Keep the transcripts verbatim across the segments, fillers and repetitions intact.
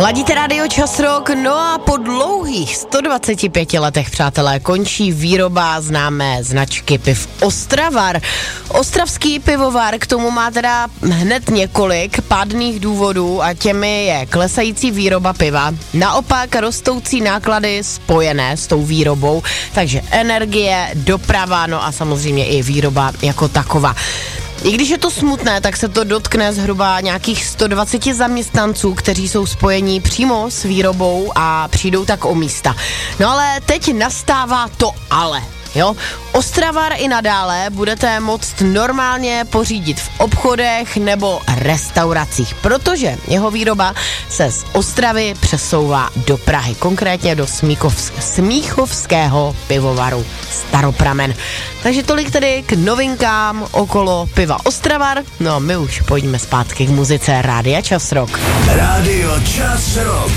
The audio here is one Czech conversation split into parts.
Ladíte rádio Čas Rock, no a po dlouhých sto dvaceti pěti letech, přátelé, končí výroba známé značky piv Ostravar. Ostravský pivovar k tomu má teda hned několik pádných důvodů a těmi je klesající výroba piva, naopak rostoucí náklady spojené s tou výrobou, takže energie, doprava, no a samozřejmě i výroba jako taková. I když je to smutné, tak se to dotkne zhruba nějakých sto dvacet zaměstnanců, kteří jsou spojení přímo s výrobou a přijdou tak o místa. No ale teď nastává to ale. Jo? Ostravar i nadále budete moct normálně pořídit v obchodech nebo restauracích, protože jeho výroba se z Ostravy přesouvá do Prahy, konkrétně do Smíchovsk- Smíchovského pivovaru Staropramen. Takže tolik tedy k novinkám okolo piva Ostravar. No my už pojďme zpátky k muzice Rádia Čas Rock. Rádio Čas Rock.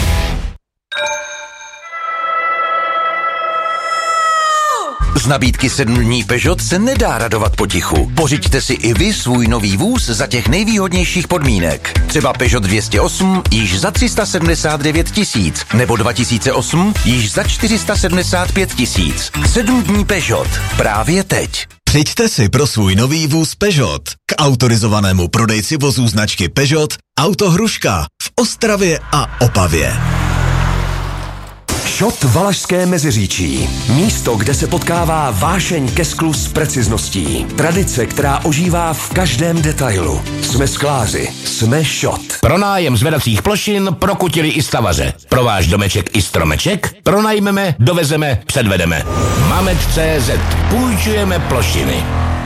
Z nabídky sedm dní Peugeot se nedá radovat potichu. Pořiďte si i vy svůj nový vůz za těch nejvýhodnějších podmínek. Třeba Peugeot dvě stě osm již za tři sta sedmdesát devět tisíc, nebo dva tisíce osm již za čtyři sta sedmdesát pět tisíc. sedm dní Peugeot. Právě teď. Přijďte si pro svůj nový vůz Peugeot k autorizovanému prodejci vozů značky Peugeot Auto Hruška v Ostravě a Opavě. Šot Valašské Meziříčí. Místo, kde se potkává vášeň ke sklu s precizností. Tradice, která ožívá v každém detailu. Jsme skláři, jsme Šot. Pronájem zvedacích plošin pro kutily i stavaře. Pro váš domeček i stromeček pronajmeme, dovezeme, předvedeme. Mamet tečka cé zet. Půjčujeme plošiny.